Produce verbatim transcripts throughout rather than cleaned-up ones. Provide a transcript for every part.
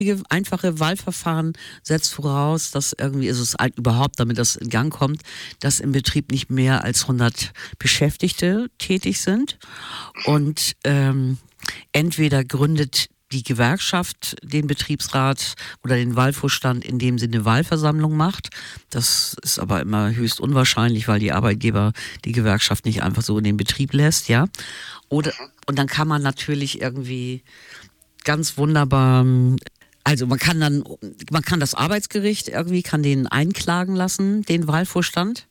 Einfache Wahlverfahren setzt voraus, dass irgendwie ist es halt überhaupt, damit das in Gang kommt, dass im Betrieb nicht mehr als hundert Beschäftigte tätig sind und ähm, entweder gründet die Gewerkschaft den Betriebsrat oder den Wahlvorstand, indem sie eine Wahlversammlung macht. Das ist aber immer höchst unwahrscheinlich, weil die Arbeitgeber die Gewerkschaft nicht einfach so in den Betrieb lässt, ja. Oder, und dann kann man natürlich irgendwie ganz wunderbar, also man kann dann, man kann das Arbeitsgericht irgendwie, kann den einklagen lassen, den Wahlvorstand.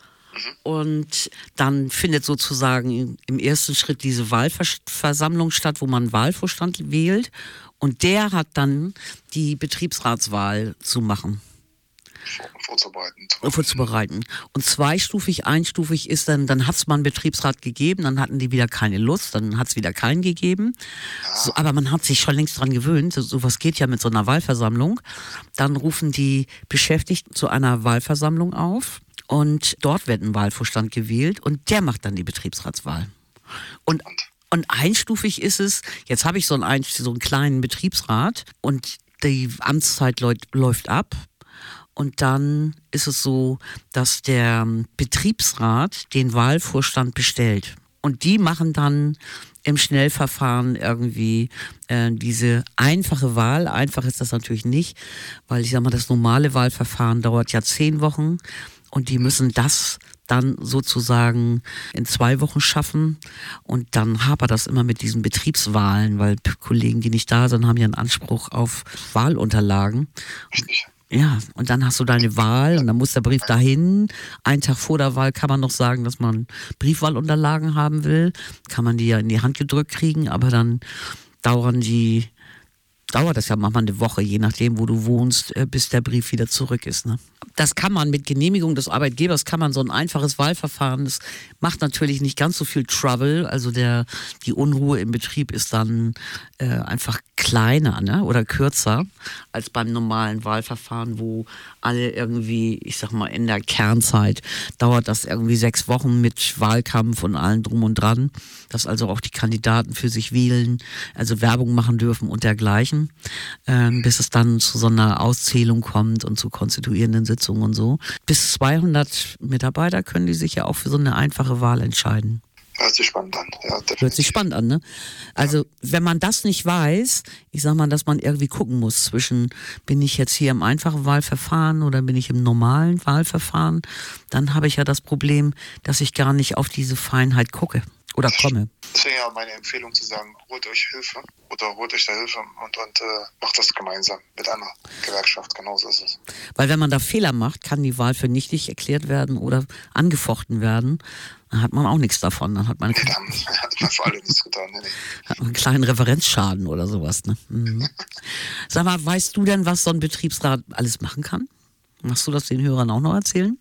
Und dann findet sozusagen im ersten Schritt diese Wahlversammlung statt, wo man einen Wahlvorstand wählt. Und der hat dann die Betriebsratswahl zu machen. Vorzubereiten. Vorzubereiten. Und zweistufig, einstufig ist dann, dann hat es mal einen Betriebsrat gegeben, dann hatten die wieder keine Lust, dann hat es wieder keinen gegeben. Ja. So, aber man hat sich schon längst dran gewöhnt, so, sowas geht ja mit so einer Wahlversammlung. Dann rufen die Beschäftigten zu einer Wahlversammlung auf und dort wird ein Wahlvorstand gewählt und der macht dann die Betriebsratswahl. Und Und einstufig ist es, jetzt habe ich so einen, so einen kleinen Betriebsrat und die Amtszeit läuft ab. Und dann ist es so, dass der Betriebsrat den Wahlvorstand bestellt. Und die machen dann im Schnellverfahren irgendwie äh, diese einfache Wahl. Einfach ist das natürlich nicht, weil ich sag mal, das normale Wahlverfahren dauert ja zehn Wochen. Und die müssen das dann sozusagen in zwei Wochen schaffen. Und dann hapert das immer mit diesen Betriebswahlen, weil Kollegen, die nicht da sind, haben ja einen Anspruch auf Wahlunterlagen. Richtig. Ja, und dann hast du deine Wahl und dann muss der Brief dahin. Einen Tag vor der Wahl kann man noch sagen, dass man Briefwahlunterlagen haben will. Kann man die ja in die Hand gedrückt kriegen, aber dann dauern die, dauert das ja manchmal eine Woche, je nachdem, wo du wohnst, bis der Brief wieder zurück ist. Ne? Das kann man mit Genehmigung des Arbeitgebers, kann man so ein einfaches Wahlverfahren, das macht natürlich nicht ganz so viel Trouble, also der, die Unruhe im Betrieb ist dann äh, einfach kleiner, ne? Oder kürzer als beim normalen Wahlverfahren, wo alle irgendwie, ich sag mal, in der Kernzeit dauert das irgendwie sechs Wochen mit Wahlkampf und allem drum und dran, dass also auch die Kandidaten für sich wählen, also Werbung machen dürfen und dergleichen, äh, bis es dann zu so einer Auszählung kommt und zu konstituierenden Sitzungen und so. Bis zweihundert Mitarbeiter können die sich ja auch für so eine einfache Wahl entscheiden. Hört sich spannend an. Ja, Hört sich spannend an, ne? Also, ja. Wenn man das nicht weiß, ich sag mal, dass man irgendwie gucken muss zwischen, bin ich jetzt hier im einfachen Wahlverfahren oder bin ich im normalen Wahlverfahren, dann habe ich ja das Problem, dass ich gar nicht auf diese Feinheit gucke oder komme. Das wäre ja meine Empfehlung zu sagen, holt euch Hilfe oder holt euch da Hilfe und, und äh, macht das gemeinsam mit einer Gewerkschaft, genauso ist es. Weil wenn man da Fehler macht, kann die Wahl für nichtig erklärt werden oder angefochten werden. Dann hat man auch nichts davon. Dann hat man, nee, dann hat man vor allem nichts getan. Nee, nee. Hat man einen kleinen Referenzschaden oder sowas. Ne? Mhm. Sag mal, weißt du denn, was so ein Betriebsrat alles machen kann? Machst du das den Hörern auch noch erzählen?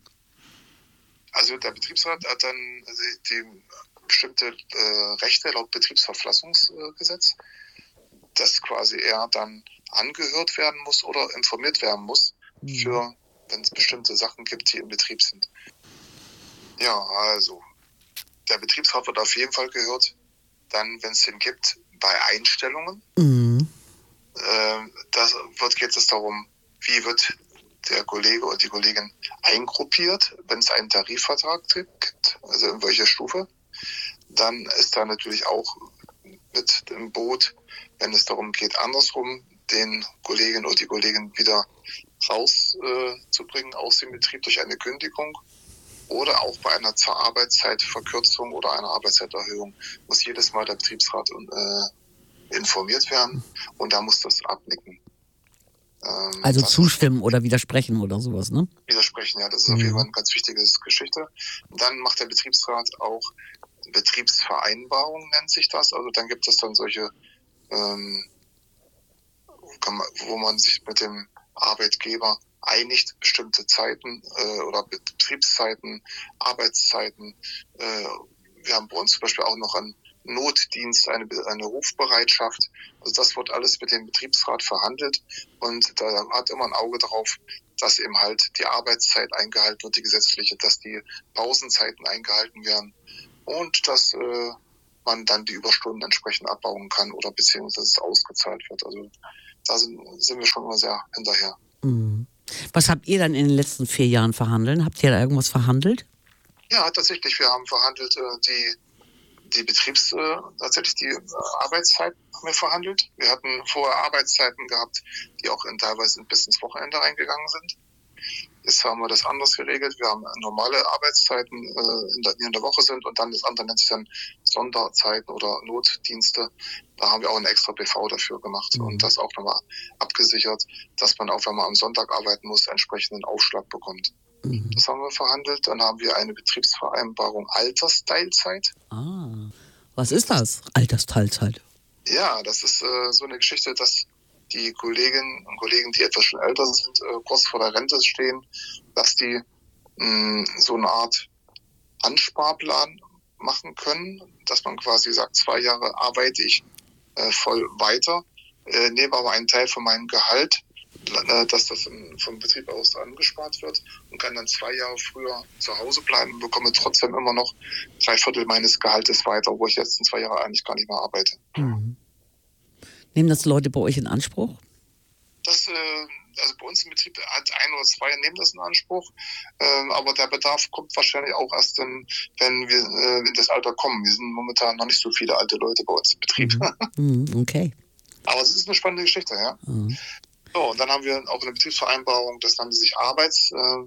Also der Betriebsrat hat dann die bestimmte äh, Rechte laut Betriebsverfassungsgesetz, dass quasi er dann angehört werden muss oder informiert werden muss, mhm. für, wenn es bestimmte Sachen gibt, die im Betrieb sind. Ja, also der Betriebsrat wird auf jeden Fall gehört, dann, wenn es den gibt, bei Einstellungen. Mhm. Äh, da geht es darum, wie wird der Kollege oder die Kollegin eingruppiert, wenn es einen Tarifvertrag gibt, also in welcher Stufe. Dann ist da natürlich auch mit im Boot, wenn es darum geht, andersrum den Kollegen oder die Kollegin wieder rauszubringen äh, aus dem Betrieb durch eine Kündigung oder auch bei einer Arbeitszeitverkürzung oder einer Arbeitszeiterhöhung muss jedes Mal der Betriebsrat äh, informiert werden und da muss das abnicken. Ähm, also zustimmen oder widersprechen oder sowas, ne? Widersprechen, ja, das ist mhm. auf jeden Fall eine ganz wichtige Geschichte. Und dann macht der Betriebsrat auch Betriebsvereinbarung, nennt sich das. Also dann gibt es dann solche, ähm, wo man sich mit dem Arbeitgeber einigt, bestimmte Zeiten äh, oder Betriebszeiten, Arbeitszeiten. Äh, wir haben bei uns zum Beispiel auch noch einen Notdienst, eine, eine Rufbereitschaft. Also das wird alles mit dem Betriebsrat verhandelt und da hat immer ein Auge drauf, dass eben halt die Arbeitszeit eingehalten wird, die gesetzliche, dass die Pausenzeiten eingehalten werden und dass äh, man dann die Überstunden entsprechend abbauen kann oder beziehungsweise es ausgezahlt wird. Also da sind, sind wir schon immer sehr hinterher. Mhm. Was habt ihr dann in den letzten vier Jahren verhandelt? Habt ihr da irgendwas verhandelt? Ja, tatsächlich. Wir haben verhandelt, äh, die, die Betriebs, äh, tatsächlich die äh, Arbeitszeiten haben wir verhandelt. Wir hatten vorher Arbeitszeiten gehabt, die auch in, teilweise bis ins Wochenende reingegangen sind. Jetzt haben wir das anders geregelt. Wir haben normale Arbeitszeiten, äh, in der, die in der Woche sind, und dann das andere nennt sich dann Sonderzeiten oder Notdienste. Da haben wir auch eine extra B V dafür gemacht Mhm. und das auch nochmal abgesichert, dass man auch, wenn man am Sonntag arbeiten muss, entsprechenden Aufschlag bekommt. Mhm. Das haben wir verhandelt. Dann haben wir eine Betriebsvereinbarung Altersteilzeit. Ah, was ist das? Altersteilzeit. Ja, das ist äh, so eine Geschichte, dass die Kolleginnen und Kollegen, die etwas schon älter sind, äh, kurz vor der Rente stehen, dass die mh, so eine Art Ansparplan machen können, dass man quasi sagt, zwei Jahre arbeite ich äh, voll weiter, äh, nehme aber einen Teil von meinem Gehalt, äh, dass das vom Betrieb aus angespart wird, und kann dann zwei Jahre früher zu Hause bleiben und bekomme trotzdem immer noch drei Viertel meines Gehaltes weiter, wo ich jetzt in zwei Jahren eigentlich gar nicht mehr arbeite. Mhm. Nehmen das Leute bei euch in Anspruch? Das, äh, also bei uns im Betrieb hat ein oder zwei nehmen das in Anspruch, ähm, aber der Bedarf kommt wahrscheinlich auch erst, dann, wenn wir äh, in das Alter kommen. Wir sind momentan noch nicht so viele alte Leute bei uns im Betrieb. Mhm. Okay. Aber es ist eine spannende Geschichte, ja. Mhm. So, und dann haben wir auch eine Betriebsvereinbarung, das nannte sich Arbeits,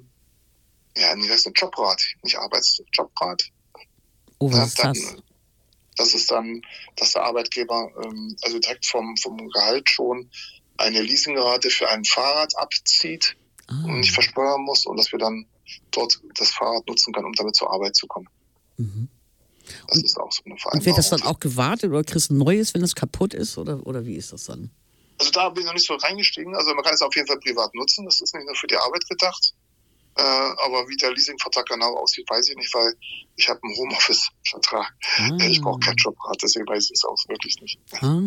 äh, ja, nee, das ist ein Jobrat, nicht Arbeitsjobrat. Oh, was Ja, ist dann, das? Das ist dann, dass der Arbeitgeber ähm, also direkt vom, vom Gehalt schon eine Leasingrate für ein Fahrrad abzieht Ah. und nicht versteuern muss, und dass wir dann dort das Fahrrad nutzen können, um damit zur Arbeit zu kommen. Mhm. Das Und, ist auch so eine Vereinbarung. und wird das dann auch gewartet oder kriegst du ein neues, wenn es kaputt ist? Oder, oder wie ist das dann? Also da bin ich noch nicht so reingestiegen. Also man kann es auf jeden Fall privat nutzen. Das ist nicht nur für die Arbeit gedacht. Äh, aber wie der Leasingvertrag genau aussieht, weiß ich nicht, weil ich habe einen Homeoffice-Vertrag. Ah. Ich brauche kein Jobrad, deswegen weiß ich es auch wirklich nicht. Ah.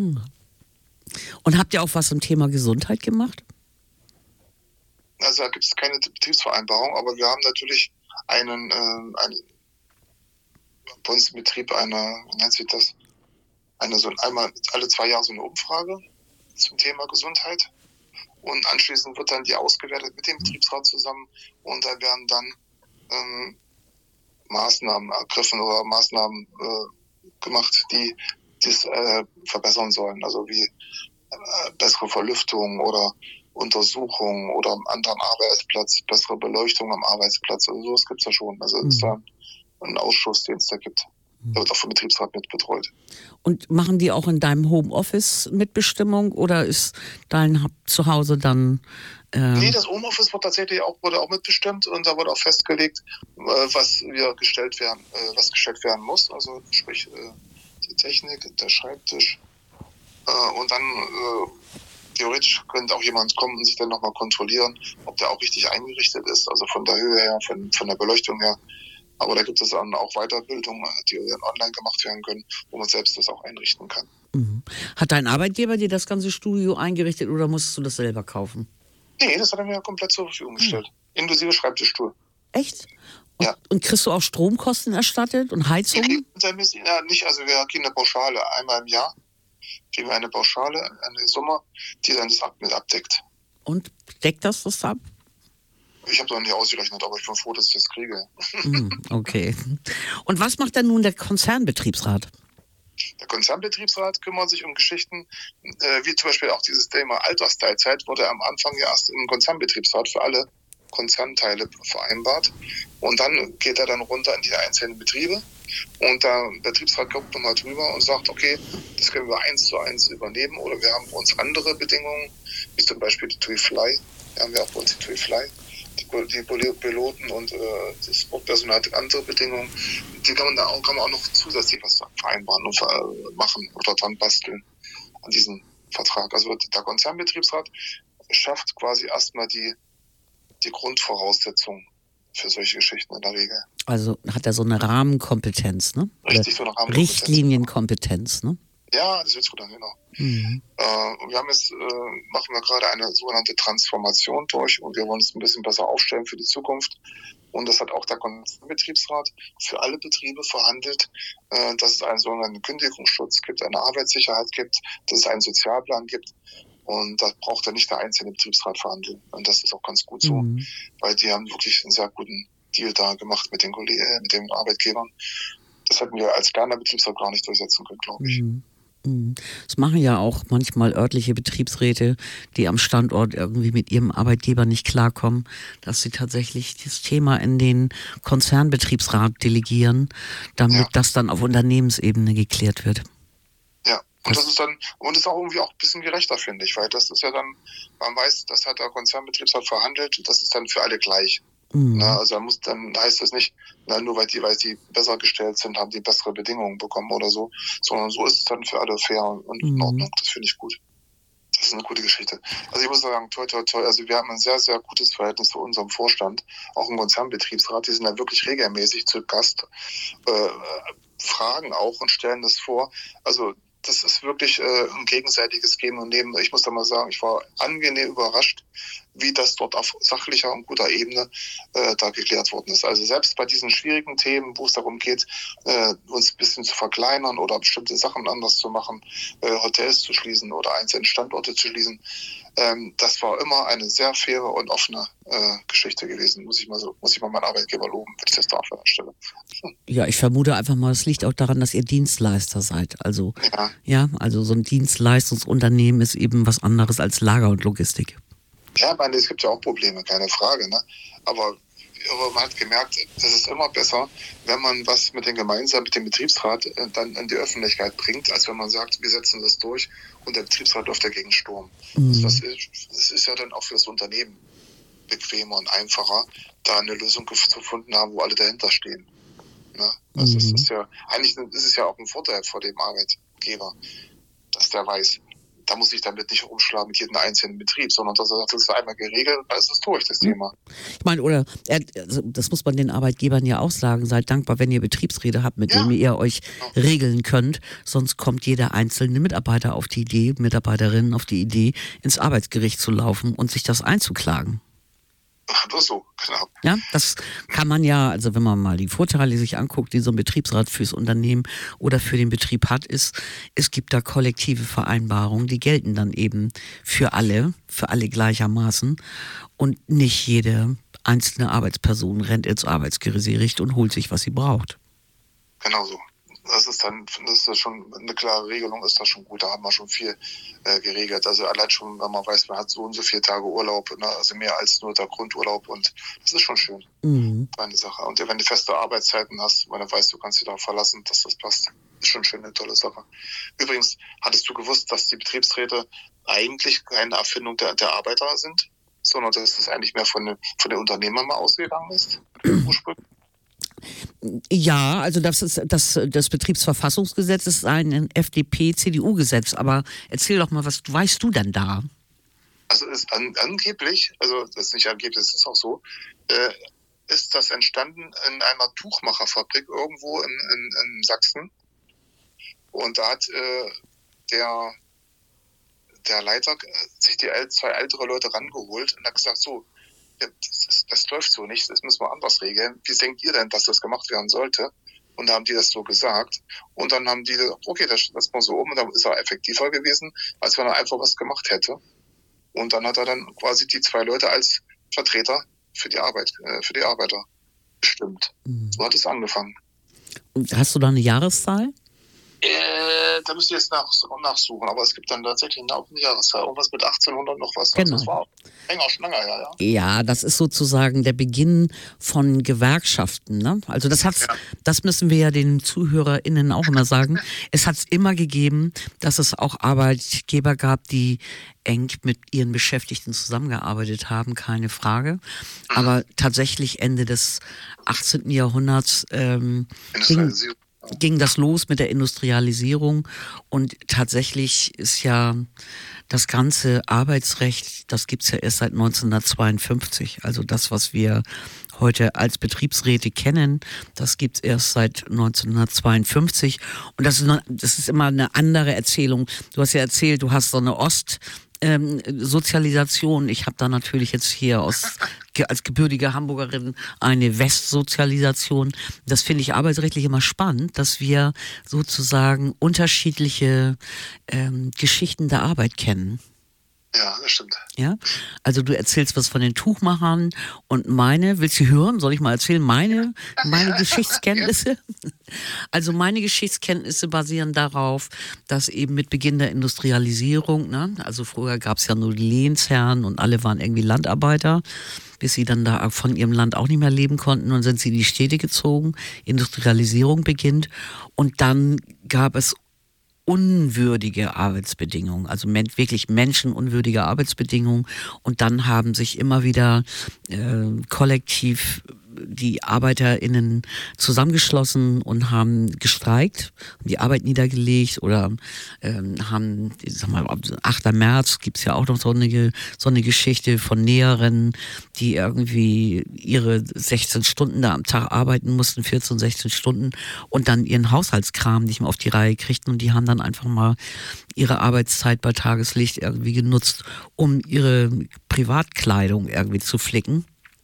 Und habt ihr auch was zum Thema Gesundheit gemacht? Also da gibt es keine Betriebsvereinbarung, aber wir haben natürlich einen, äh, einen bei uns im Betrieb eine, wie nennt sich das, eine so einmal alle zwei Jahre so eine Umfrage zum Thema Gesundheit. Und anschließend wird dann die ausgewertet mit dem Betriebsrat zusammen, und da werden dann ähm, Maßnahmen ergriffen oder Maßnahmen äh, gemacht, die das äh, verbessern sollen. Also wie äh, bessere Verlüftung oder Untersuchung oder am anderen Arbeitsplatz, bessere Beleuchtung am Arbeitsplatz. Also sowas gibt es ja schon. Also es ist da ein Ausschuss, den es da gibt. Der wird auch vom Betriebsrat mit betreut. Und machen die auch in deinem Homeoffice Mitbestimmung oder ist dein Zuhause dann... Äh Nee, das Homeoffice wird tatsächlich auch, wurde auch mitbestimmt, und da wurde auch festgelegt, äh, was wir gestellt werden, äh, was gestellt werden muss. Also sprich äh, die Technik, der Schreibtisch. Äh, und dann äh, theoretisch könnte auch jemand kommen und sich dann nochmal kontrollieren, ob der auch richtig eingerichtet ist, also von der Höhe her, von, von der Beleuchtung her. Aber da gibt es dann auch Weiterbildungen, die dann online gemacht werden können, wo man selbst das auch einrichten kann. Mhm. Hat dein Arbeitgeber dir das ganze Studio eingerichtet oder musstest du das selber kaufen? Nee, das hat er mir komplett zur Verfügung gestellt. Mhm. Inklusive Schreibtischstuhl. Echt? Und, ja. Und kriegst du auch Stromkosten erstattet und Heizung? Ja, nicht, also wir kriegen eine Pauschale. Einmal im Jahr kriegen wir eine Pauschale, eine Summe, die dann das mit abdeckt. Und deckt das das ab? Ich habe noch nicht ausgerechnet, aber ich bin froh, dass ich das kriege. Mm, okay. Und was macht denn nun der Konzernbetriebsrat? Der Konzernbetriebsrat kümmert sich um Geschichten, äh, wie zum Beispiel auch dieses Thema Altersteilzeit wurde am Anfang ja erst im Konzernbetriebsrat für alle Konzernteile vereinbart. Und dann geht er dann runter in die einzelnen Betriebe. Und der Betriebsrat guckt nochmal drüber und sagt, okay, das können wir eins zu eins übernehmen, oder wir haben bei uns andere Bedingungen, wie zum Beispiel die T U I Fly. Da haben wir auch bei uns die T U I Fly. Die Piloten und äh, das Sportpersonal hat andere Bedingungen. Die kann man da auch, kann man auch noch zusätzlich was vereinbaren und ver- machen oder dran basteln an diesem Vertrag. Also der Konzernbetriebsrat schafft quasi erstmal die, die Grundvoraussetzungen für solche Geschichten in der Regel. Also hat er so eine Rahmenkompetenz, ne? Richtig, so eine Rahmenkompetenz. Richtlinienkompetenz, ne? Ja, das wird gut an, genau. Mhm. Äh, und wir haben jetzt, äh, machen wir gerade eine sogenannte Transformation durch, und wir wollen es ein bisschen besser aufstellen für die Zukunft. Und das hat auch der Konzernbetriebsrat für alle Betriebe verhandelt, äh, dass es einen sogenannten Kündigungsschutz gibt, eine Arbeitssicherheit gibt, dass es einen Sozialplan gibt. Und da braucht dann nicht der einzelne Betriebsrat verhandeln. Und das ist auch ganz gut so, Mhm. weil die haben wirklich einen sehr guten Deal da gemacht mit den Kollegen, äh, mit den Arbeitgebern. Das hätten wir als kleiner Betriebsrat gar nicht durchsetzen können, glaube ich. Mhm. Mhm. Das machen ja auch manchmal örtliche Betriebsräte, die am Standort irgendwie mit ihrem Arbeitgeber nicht klarkommen, dass sie tatsächlich das Thema in den Konzernbetriebsrat delegieren, damit Ja. das dann auf Unternehmensebene geklärt wird. Ja, und Das- das ist dann, und das ist auch irgendwie auch ein bisschen gerechter, finde ich, weil das ist ja dann, man weiß, das hat der Konzernbetriebsrat verhandelt, das ist dann für alle gleich. Mhm. Na, also da muss, dann heißt das nicht, na, nur weil die, weil die besser gestellt sind, haben die bessere Bedingungen bekommen oder so, sondern so ist es dann für alle fair und in Mhm. Ordnung. Das finde ich gut. Das ist eine gute Geschichte. Also ich muss sagen, toi, toi, toi, also wir haben ein sehr, sehr gutes Verhältnis zu unserem Vorstand, auch im Konzernbetriebsrat, die sind da wirklich regelmäßig zu Gast, äh, fragen auch und stellen das vor. Also das ist wirklich äh, ein gegenseitiges Geben und Nehmen. Ich muss da mal sagen, ich war angenehm überrascht, wie das dort auf sachlicher und guter Ebene äh, da geklärt worden ist. Also selbst bei diesen schwierigen Themen, wo es darum geht, äh, uns ein bisschen zu verkleinern oder bestimmte Sachen anders zu machen, äh, Hotels zu schließen oder einzelne Standorte zu schließen, ähm, das war immer eine sehr faire und offene äh, Geschichte gewesen. Muss ich mal so, muss ich mal meinen Arbeitgeber loben, wenn ich das darf an der Stelle. Ja, ich vermute einfach mal, es liegt auch daran, dass ihr Dienstleister seid. Also, Ja. ja, also so ein Dienstleistungsunternehmen ist eben was anderes als Lager und Logistik. Ja, ich meine, es gibt ja auch Probleme, keine Frage, ne? Aber, aber man hat gemerkt, es ist immer besser, wenn man was mit dem gemeinsam mit dem Betriebsrat äh, dann in die Öffentlichkeit bringt, als wenn man sagt, wir setzen das durch und der Betriebsrat läuft dagegen Sturm. Mhm. Also das, ist, das ist ja dann auch für das Unternehmen bequemer und einfacher, da eine Lösung gef- gefunden haben, wo alle dahinter stehen. Ne? Also es Mhm. ist ja, eigentlich ist es ja auch ein Vorteil vor dem Arbeitgeber, dass der weiß, da muss ich damit nicht rumschlagen mit jedem einzelnen Betrieb, sondern dass er sagt, das ist einmal geregelt und dann ist es durch, das Mhm. Thema. Ich meine, oder er, also das muss man den Arbeitgebern ja auch sagen, seid dankbar, wenn ihr Betriebsräte habt, mit Ja. denen ihr euch Ja. regeln könnt, sonst kommt jeder einzelne Mitarbeiter auf die Idee, Mitarbeiterin auf die Idee, ins Arbeitsgericht zu laufen und sich das einzuklagen. Nur so, genau. Ja, das kann man ja, also wenn man mal die Vorteile sich anguckt, die so ein Betriebsrat fürs Unternehmen oder für den Betrieb hat, ist, es gibt da kollektive Vereinbarungen, die gelten dann eben für alle, für alle gleichermaßen und nicht jede einzelne Arbeitsperson rennt ins Arbeitsgericht und holt sich, was sie braucht. Genau so. Das ist dann, das ist schon eine klare Regelung, ist das schon gut. Da haben wir schon viel äh, geregelt. Also allein schon, wenn man weiß, man hat so und so viele Tage Urlaub, ne? Also mehr als nur der Grundurlaub und das ist schon schön. Mhm. Eine Sache. Und wenn du feste Arbeitszeiten hast, wenn du weißt, du kannst dich darauf verlassen, dass das passt, ist schon schön eine tolle Sache. Übrigens, hattest du gewusst, dass die Betriebsräte eigentlich keine Erfindung der, der Arbeiter sind, sondern dass es eigentlich mehr von, den- von den Unternehmern mal ausgegangen ist? Ursprünglich? Ja, also das ist das, das Betriebsverfassungsgesetz ist ein F D P-C D U-Gesetz, aber erzähl doch mal, was weißt du denn da? Also ist an, angeblich, also das ist nicht angeblich, das ist auch so, äh, ist das entstanden in einer Tuchmacherfabrik irgendwo in, in, in Sachsen. Und da hat äh, der, der Leiter äh, sich die äl- zwei ältere Leute rangeholt und hat gesagt, so, ja, das, ist, das läuft so nicht, das müssen wir anders regeln. Wie denkt ihr denn, dass das gemacht werden sollte? Und da haben die das so gesagt. Und dann haben die gesagt, okay, das lassen wir so um. Und dann ist er effektiver gewesen, als wenn er einfach was gemacht hätte. Und dann hat er dann quasi die zwei Leute als Vertreter für die Arbeit, äh, für die Arbeiter bestimmt. Mhm. So hat es angefangen. Und hast du da eine Jahreszahl? Äh, da müsst ihr jetzt nach, nachsuchen, aber es gibt dann tatsächlich auch eine Jahreszahl. Irgendwas mit achtzehnhundert noch was. Genau. Also das war länger, schon länger, ja, ja. Ja, das ist sozusagen der Beginn von Gewerkschaften. Ne? Also das hat's, Ja. das müssen wir ja den ZuhörerInnen auch immer sagen. Es hat es immer gegeben, dass es auch Arbeitgeber gab, die eng mit ihren Beschäftigten zusammengearbeitet haben, keine Frage. Aber tatsächlich Ende des achtzehnten Jahrhunderts ähm, ging, Industrialisierung. ging das los mit der Industrialisierung und tatsächlich ist ja das ganze Arbeitsrecht, das gibt's ja erst seit neunzehnhundertzweiundfünfzig. Also das, was wir heute als Betriebsräte kennen, das gibt's erst seit neunzehnhundertzweiundfünfzig. Und das ist, noch, das ist immer eine andere Erzählung. Du hast ja erzählt, du hast so eine Ost- ähm, Sozialisation. Ich habe da natürlich jetzt hier aus als gebürtige Hamburgerin eine Westsozialisation. Das finde ich arbeitsrechtlich immer spannend, dass wir sozusagen unterschiedliche ähm, Geschichten der Arbeit kennen. Ja, das stimmt. Ja, also du erzählst was von den Tuchmachern und meine, willst du hören? Soll ich mal erzählen? Meine, meine Ja, Geschichtskenntnisse? Also meine Geschichtskenntnisse basieren darauf, dass eben mit Beginn der Industrialisierung, ne, also früher gab es ja nur die Lehnsherren und alle waren irgendwie Landarbeiter, bis sie dann da von ihrem Land auch nicht mehr leben konnten und sind sie in die Städte gezogen. Industrialisierung beginnt und dann gab es unwürdige Arbeitsbedingungen, also men wirklich menschenunwürdige Arbeitsbedingungen. Und dann haben sich immer wieder äh, kollektiv die ArbeiterInnen zusammengeschlossen und haben gestreikt, die Arbeit niedergelegt oder ähm, haben, ich sag mal, achter März gibt's ja auch noch so eine, so eine Geschichte von Näherinnen, die irgendwie ihre sechzehn Stunden da am Tag arbeiten mussten, vierzehn, sechzehn Stunden und dann ihren Haushaltskram nicht mehr auf die Reihe kriegten und die haben dann einfach mal ihre Arbeitszeit bei Tageslicht irgendwie genutzt, um ihre Privatkleidung irgendwie zu flicken.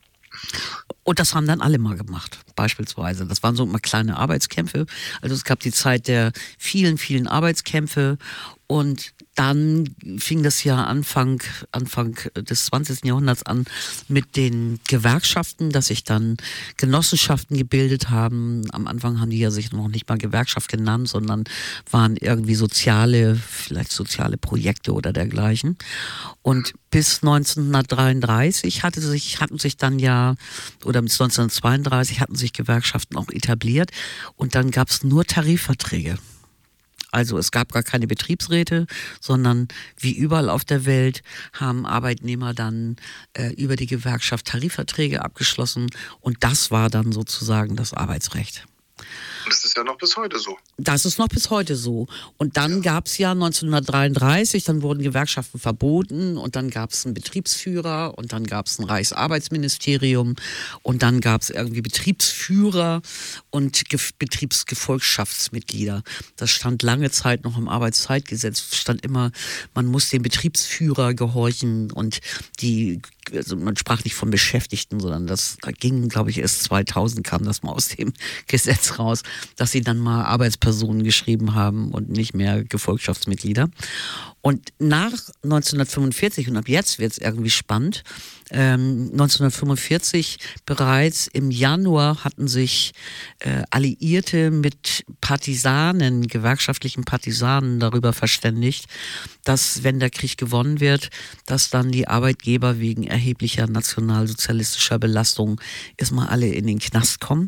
Und das haben dann alle mal gemacht, beispielsweise. Das waren so immer kleine Arbeitskämpfe. Also es gab die Zeit der vielen, vielen Arbeitskämpfe. Und dann fing das ja Anfang, Anfang des zwanzigsten Jahrhunderts an mit den Gewerkschaften, dass sich dann Genossenschaften gebildet haben. Am Anfang haben die ja sich noch nicht mal Gewerkschaft genannt, sondern waren irgendwie soziale, vielleicht soziale Projekte oder dergleichen. Und bis neunzehnhundertdreiunddreißig hatte sich, hatten sich dann ja, oder bis neunzehnhundertzweiunddreißig hatten sich Gewerkschaften auch etabliert. Und dann gab es nur Tarifverträge. Also es gab gar keine Betriebsräte, sondern wie überall auf der Welt haben Arbeitnehmer dann äh, über die Gewerkschaft Tarifverträge abgeschlossen und das war dann sozusagen das Arbeitsrecht. Und das ist ja noch bis heute so. Das ist noch bis heute so. Und dann gab es ja neunzehnhundertdreiunddreißig, dann wurden Gewerkschaften verboten und dann gab es einen Betriebsführer und dann gab es ein Reichsarbeitsministerium und dann gab es irgendwie Betriebsführer und Ge- Betriebsgefolgschaftsmitglieder. Das stand lange Zeit noch im Arbeitszeitgesetz, stand immer, man muss dem Betriebsführer gehorchen und die, also man sprach nicht von Beschäftigten, sondern das ging, glaube ich, erst zweitausend kam das mal aus dem Gesetz raus, dass sie dann mal Arbeitspersonen geschrieben haben und nicht mehr Gefolgschaftsmitglieder. Und nach neunzehnhundertfünfundvierzig, und ab jetzt wird es irgendwie spannend, ähm, neunzehnhundertfünfundvierzig bereits im Januar hatten sich äh, Alliierte mit Partisanen, gewerkschaftlichen Partisanen darüber verständigt, dass, wenn der Krieg gewonnen wird, dass dann die Arbeitgeber wegen erheblicher nationalsozialistischer Belastung erstmal alle in den Knast kommen.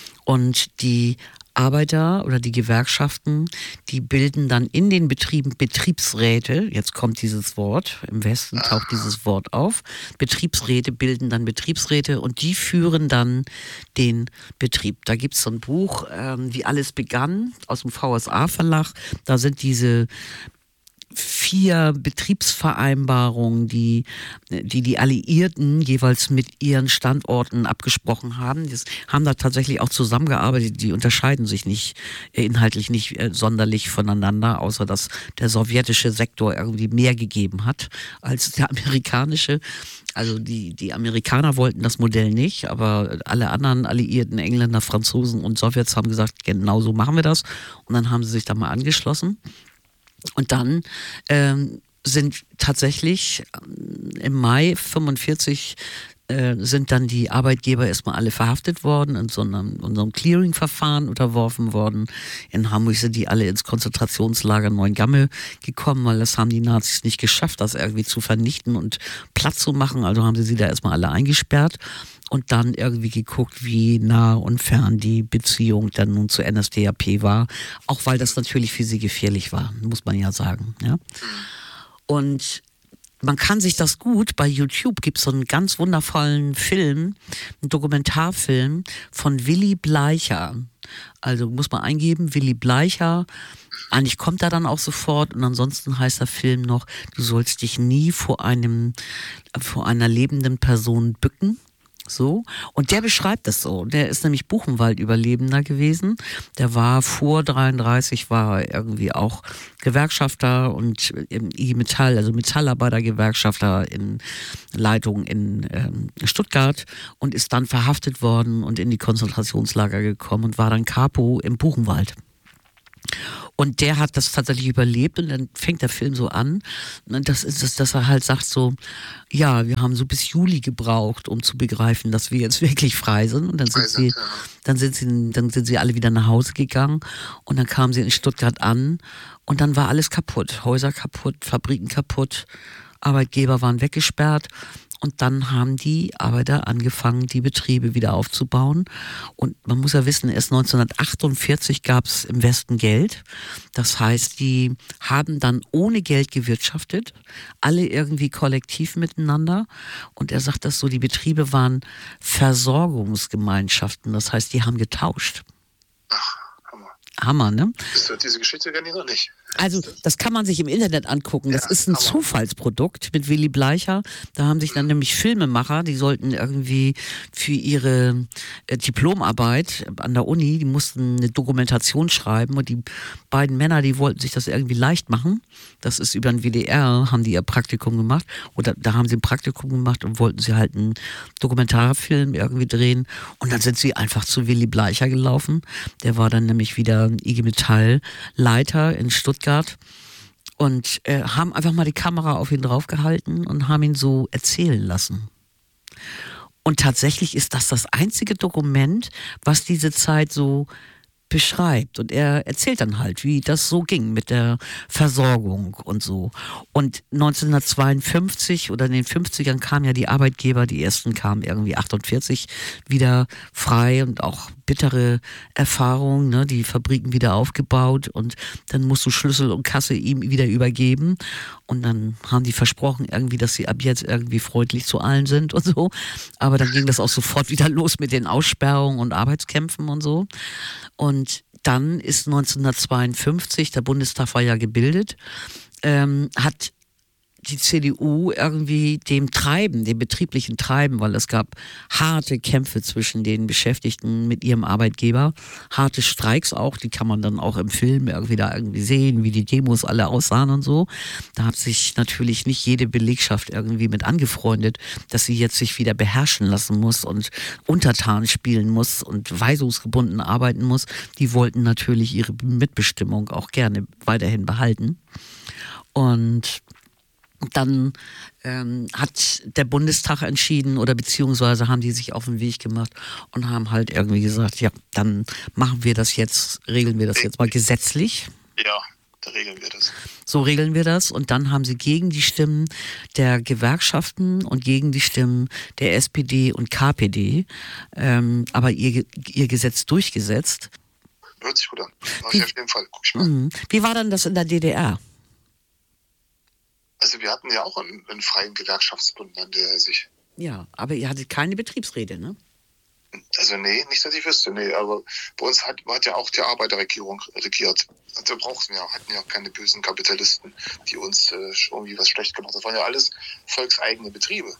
Und die Arbeiter oder die Gewerkschaften, die bilden dann in den Betrieben Betriebsräte, jetzt kommt dieses Wort, im Westen taucht dieses Wort auf, Betriebsräte bilden dann Betriebsräte und die führen dann den Betrieb. Da gibt es so ein Buch, ähm, wie alles begann, aus dem V S A-Verlag, da sind diese vier Betriebsvereinbarungen, die, die die Alliierten jeweils mit ihren Standorten abgesprochen haben. Die haben da tatsächlich auch zusammengearbeitet. Die unterscheiden sich nicht inhaltlich nicht äh, sonderlich voneinander, außer dass der sowjetische Sektor irgendwie mehr gegeben hat als der amerikanische. Also die, die Amerikaner wollten das Modell nicht, aber alle anderen Alliierten, Engländer, Franzosen und Sowjets haben gesagt, genau so machen wir das. Und dann haben sie sich da mal angeschlossen. Und dann ähm, sind tatsächlich ähm, im Mai fünfundvierzig äh, sind dann die Arbeitgeber erstmal alle verhaftet worden, in so einem, in so einem Clearing-Verfahren unterworfen worden. In Hamburg sind die alle ins Konzentrationslager Neuengamme gekommen, weil das haben die Nazis nicht geschafft, das irgendwie zu vernichten und platt zu machen. Also haben sie sie da erstmal alle eingesperrt. Und dann irgendwie geguckt, wie nah und fern die Beziehung dann nun zur N S D A P war. Auch weil das natürlich für sie gefährlich war, muss man ja sagen. Ja? Und man kann sich das gut, bei YouTube gibt es so einen ganz wundervollen Film, einen Dokumentarfilm von Willy Bleicher. Also muss man eingeben, Willy Bleicher. Eigentlich kommt er dann auch sofort und ansonsten heißt der Film noch, du sollst dich nie vor einem, vor einer lebenden Person bücken. So. Und der beschreibt das so. Der ist nämlich Buchenwald-Überlebender gewesen. Der war vor dreiunddreißig, war irgendwie auch Gewerkschafter und im I G Metall, also Metallarbeitergewerkschafter in Leitung in ähm, Stuttgart und ist dann verhaftet worden und in die Konzentrationslager gekommen und war dann Capo im Buchenwald. Und der hat das tatsächlich überlebt und dann fängt der Film so an. Und das ist es, dass er halt sagt so, ja, wir haben so bis Juli gebraucht, um zu begreifen, dass wir jetzt wirklich frei sind. Und dann sind sie, dann sind sie, dann sind sie alle wieder nach Hause gegangen und dann kamen sie in Stuttgart an und dann war alles kaputt. Häuser kaputt, Fabriken kaputt, Arbeitgeber waren weggesperrt. Und dann haben die Arbeiter angefangen, die Betriebe wieder aufzubauen. Und man muss ja wissen, erst neunzehnhundertachtundvierzig gab es im Westen Geld. Das heißt, die haben dann ohne Geld gewirtschaftet, alle irgendwie kollektiv miteinander. Und er sagt das so, die Betriebe waren Versorgungsgemeinschaften. Das heißt, die haben getauscht. Ach, Hammer. Hammer, ne? Diese Geschichte kenne ich noch nicht. Also das kann man sich im Internet angucken. Das ja, ist ein Hammer. Zufallsprodukt mit Willy Bleicher. Da haben sich dann mhm. nämlich Filmemacher, die sollten irgendwie für ihre äh, Diplomarbeit an der Uni, die mussten eine Dokumentation schreiben und die beiden Männer, die wollten sich das irgendwie leicht machen. Das ist über den W D R, haben die ihr Praktikum gemacht. Oder da haben sie ein Praktikum gemacht und wollten sie halt einen Dokumentarfilm irgendwie drehen. Und dann sind sie einfach zu Willy Bleicher gelaufen. Der war dann nämlich wieder I G Metall Leiter in Stuttgart. Und äh, haben einfach mal die Kamera auf ihn draufgehalten und haben ihn so erzählen lassen. Und tatsächlich ist das das einzige Dokument, was diese Zeit so beschreibt. Und er erzählt dann halt, wie das so ging mit der Versorgung und so. Und neunzehnhundertzweiundfünfzig oder in den fünfzigern kamen ja die Arbeitgeber, die ersten kamen irgendwie achtundvierzig wieder frei und auch bittere Erfahrungen, ne, die Fabriken wieder aufgebaut und dann musst du Schlüssel und Kasse ihm wieder übergeben und dann haben die versprochen irgendwie, dass sie ab jetzt irgendwie freundlich zu allen sind und so, aber dann ging das auch sofort wieder los mit den Aussperrungen und Arbeitskämpfen und so. Und dann ist neunzehnhundertzweiundfünfzig, der Bundestag war ja gebildet, ähm, hat die C D U irgendwie dem Treiben, dem betrieblichen Treiben, weil es gab harte Kämpfe zwischen den Beschäftigten mit ihrem Arbeitgeber, harte Streiks auch, die kann man dann auch im Film irgendwie da irgendwie sehen, wie die Demos alle aussahen und so. Da hat sich natürlich nicht jede Belegschaft irgendwie mit angefreundet, dass sie jetzt sich wieder beherrschen lassen muss und untertan spielen muss und weisungsgebunden arbeiten muss. Die wollten natürlich ihre Mitbestimmung auch gerne weiterhin behalten. Und dann ähm, hat der Bundestag entschieden oder beziehungsweise haben die sich auf den Weg gemacht und haben halt irgendwie gesagt, ja, dann machen wir das jetzt, regeln wir das jetzt mal gesetzlich. Ja, da regeln wir das. So regeln wir das und dann haben sie gegen die Stimmen der Gewerkschaften und gegen die Stimmen der S P D und K P D ähm, aber ihr, ihr Gesetz durchgesetzt. Hört sich gut an. Mach ich auf jeden Fall. Guck ich mal. Wie war denn das in der D D R? Also wir hatten ja auch einen, einen freien Gewerkschaftsbund, nannte er sich. Ja, aber ihr hattet keine Betriebsräte, ne? Also nee, nicht, dass ich wüsste, nee. Aber bei uns hat, hat ja auch die Arbeiterregierung regiert. Also wir brauchten ja, hatten ja keine bösen Kapitalisten, die uns äh, irgendwie was schlecht gemacht haben. Das waren ja alles volkseigene Betriebe.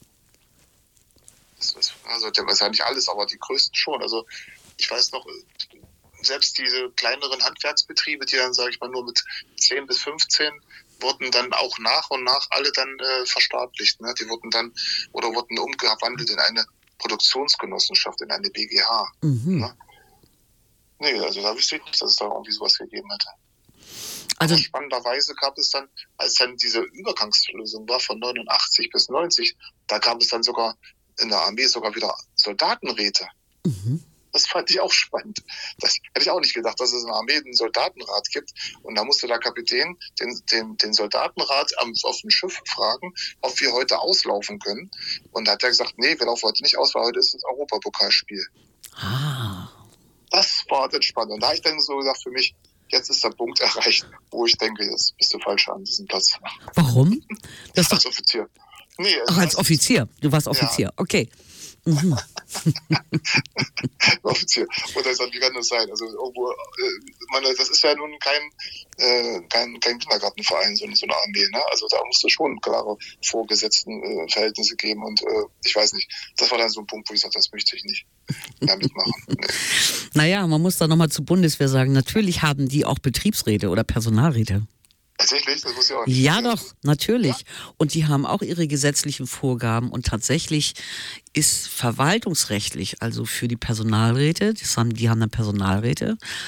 Das, das, also das ist ja nicht alles, aber die größten schon. Also ich weiß noch, selbst diese kleineren Handwerksbetriebe, die dann, sage ich mal, nur mit zehn bis fünfzehn wurden dann auch nach und nach alle dann äh, verstaatlicht. Ne? Die wurden dann oder wurden umgewandelt in eine Produktionsgenossenschaft, in eine B G H. Mhm. Ne? Nee, also da wüsste ich nicht, dass es da irgendwie sowas gegeben hätte. Also aber spannenderweise gab es dann, als dann diese Übergangslösung war von neunundachtzig bis neunzig, da gab es dann sogar in der Armee sogar wieder Soldatenräte. Mhm. Das fand ich auch spannend. Das hätte ich auch nicht gedacht, dass es in der Armee einen Soldatenrat gibt. Und da musste der Kapitän den, den, den Soldatenrat am, auf dem Schiff fragen, ob wir heute auslaufen können. Und da hat er gesagt, nee, wir laufen heute nicht aus, weil heute ist das Europapokalspiel. Ah. Das war dann spannend. Und da habe ich dann so gesagt für mich, jetzt ist der Punkt erreicht, wo ich denke, jetzt bist du falsch an diesem Platz. Warum? Das als Offizier. Nee, Ach, als Offizier. Du warst Offizier, ja. Okay. Mhm. Offizier. Und das wie kann das sein? Also irgendwo, äh, man, das ist ja nun kein, äh, kein, kein Kindergartenverein, so, so eine Armee. Ne? Also da musste schon klare vorgesetzten äh, Verhältnisse geben. Und äh, ich weiß nicht, das war dann so ein Punkt, wo ich sagte, das möchte ich nicht mehr mitmachen. Nee. Naja, man muss da nochmal zur Bundeswehr sagen, natürlich haben die auch Betriebsräte oder Personalräte. Tatsächlich? Das muss ich auch nicht. Ja, doch, natürlich. Ja? Und die haben auch ihre gesetzlichen Vorgaben und tatsächlich ist verwaltungsrechtlich, also für die Personalräte, das haben, die haben dann Personalräte,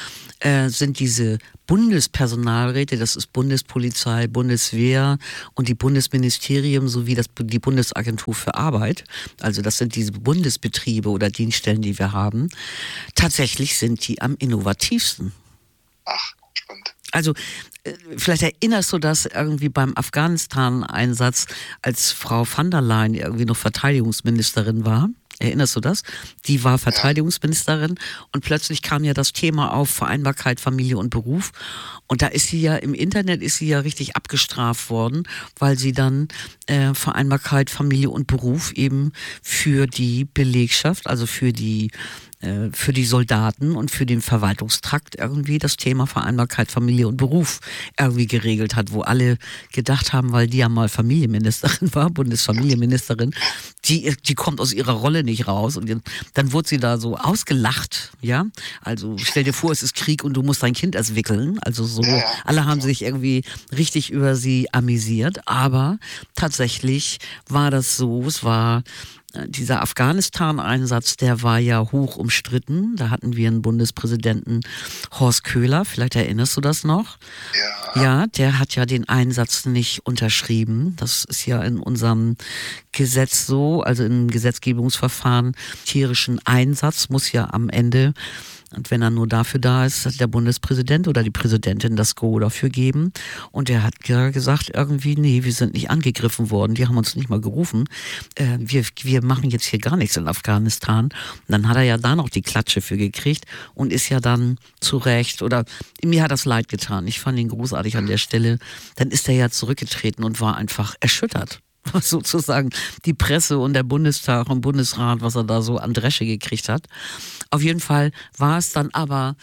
äh, sind diese Bundespersonalräte, das ist Bundespolizei, Bundeswehr und die Bundesministerium sowie das, die Bundesagentur für Arbeit, also das sind diese Bundesbetriebe oder Dienststellen, die wir haben, tatsächlich sind die am innovativsten. Ach, spannend. Also vielleicht erinnerst du das irgendwie beim Afghanistan-Einsatz, als Frau van der Leyen irgendwie noch Verteidigungsministerin war? Erinnerst du das? Die war Verteidigungsministerin und plötzlich kam ja das Thema auf Vereinbarkeit Familie und Beruf und da ist sie ja im Internet ist sie ja richtig abgestraft worden, weil sie dann äh, Vereinbarkeit Familie und Beruf eben für die Belegschaft, also für die für die Soldaten und für den Verwaltungstrakt irgendwie das Thema Vereinbarkeit Familie und Beruf irgendwie geregelt hat, wo alle gedacht haben, weil die ja mal Familienministerin war, Bundesfamilienministerin, die, die kommt aus ihrer Rolle nicht raus und dann wurde sie da so ausgelacht, ja, also stell dir vor, es ist Krieg und du musst dein Kind erst wickeln, also so, alle haben sich irgendwie richtig über sie amüsiert, aber tatsächlich war das so, es war dieser Afghanistan-Einsatz, der war ja hoch umstritten. Da hatten wir einen Bundespräsidenten, Horst Köhler, vielleicht erinnerst du das noch? Ja. Ja, der hat ja den Einsatz nicht unterschrieben. Das ist ja in unserem Gesetz so, also im Gesetzgebungsverfahren, tierischen Einsatz muss ja am Ende, und wenn er nur dafür da ist, hat der Bundespräsident oder die Präsidentin das Go dafür geben. Und er hat ja gesagt irgendwie, nee, wir sind nicht angegriffen worden, die haben uns nicht mal gerufen. Äh, wir, wir machen jetzt hier gar nichts in Afghanistan. Und dann hat er ja da noch die Klatsche für gekriegt und ist ja dann zu Recht, oder mir hat das leid getan. Ich fand ihn großartig an der Stelle. Dann ist er ja zurückgetreten und war einfach erschüttert. Was sozusagen die Presse und der Bundestag und Bundesrat, was er da so an Dresche gekriegt hat. Auf jeden Fall war es dann aber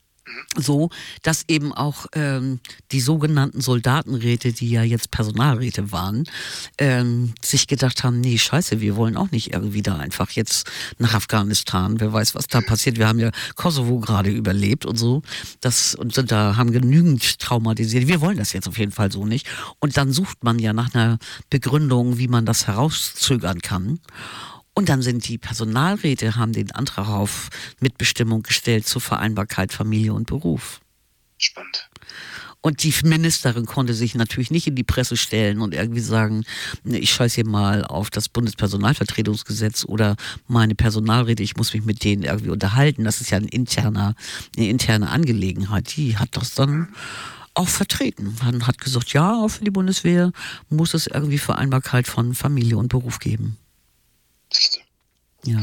so, dass eben auch ähm, die sogenannten Soldatenräte, die ja jetzt Personalräte waren, ähm, sich gedacht haben, nee, scheiße, wir wollen auch nicht irgendwie da einfach jetzt nach Afghanistan, wer weiß, was da passiert. Wir haben ja Kosovo gerade überlebt und so, das, und sind da, haben genügend traumatisiert. Wir wollen das jetzt auf jeden Fall so nicht. Und dann sucht man ja nach einer Begründung, wie man das herauszögern kann. Und dann sind die Personalräte, haben den Antrag auf Mitbestimmung gestellt zur Vereinbarkeit Familie und Beruf. Spannend. Und die Ministerin konnte sich natürlich nicht in die Presse stellen und irgendwie sagen, ich scheiß hier mal auf das Bundespersonalvertretungsgesetz oder meine Personalräte, ich muss mich mit denen irgendwie unterhalten. Das ist ja ein interner, eine interne Angelegenheit. Die hat das dann auch vertreten. Man hat gesagt, ja, auch für die Bundeswehr muss es irgendwie Vereinbarkeit von Familie und Beruf geben. Siehste. Ja.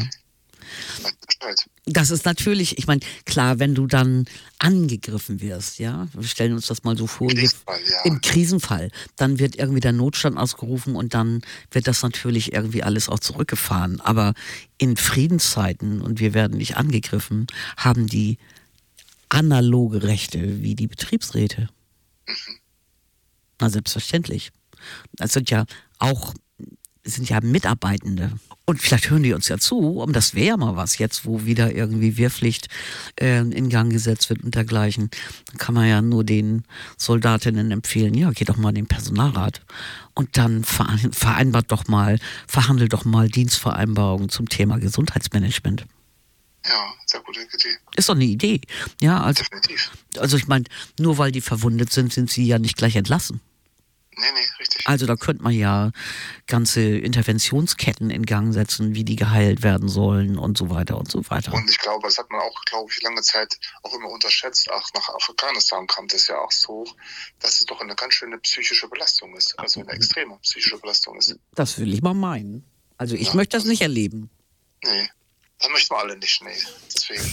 Das ist natürlich, ich meine, klar, wenn du dann angegriffen wirst, ja, wir stellen uns das mal so vor, Krisenfall, ja. im Krisenfall, dann wird irgendwie der Notstand ausgerufen und dann wird das natürlich irgendwie alles auch zurückgefahren. Aber in Friedenszeiten, und wir werden nicht angegriffen, haben die analoge Rechte wie die Betriebsräte. Mhm. Na, selbstverständlich. Das sind ja auch, sind ja Mitarbeitende. Und vielleicht hören die uns ja zu, um das wäre ja mal was jetzt, wo wieder irgendwie Wehrpflicht äh, in Gang gesetzt wird und dergleichen. Dann kann man ja nur den Soldatinnen empfehlen, ja, geht doch mal in den Personalrat und dann vereinbart doch mal, verhandelt doch mal Dienstvereinbarungen zum Thema Gesundheitsmanagement. Ja, sehr gute Idee. Ist doch eine Idee. Ja, also, definitiv. Also ich meine, nur weil die verwundet sind, sind sie ja nicht gleich entlassen. Nee, nee, richtig. Also da könnte man ja ganze Interventionsketten in Gang setzen, wie die geheilt werden sollen und so weiter und so weiter. Und ich glaube, das hat man auch, glaube ich, lange Zeit auch immer unterschätzt. Auch nach Afghanistan kam das ja auch so, dass es doch eine ganz schöne psychische Belastung ist. Also eine extreme psychische Belastung ist. Das will ich mal meinen. Also ich ja, möchte das also, nicht erleben. Nee, das möchten wir alle nicht, nee. Deswegen.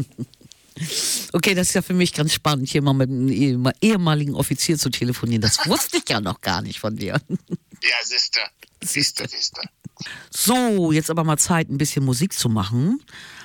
Okay, das ist ja für mich ganz spannend, hier mal mit einem ehemaligen Offizier zu telefonieren. Das wusste ich ja noch gar nicht von dir. Ja, siehste. Siehste, siehste. So, jetzt aber mal Zeit, ein bisschen Musik zu machen.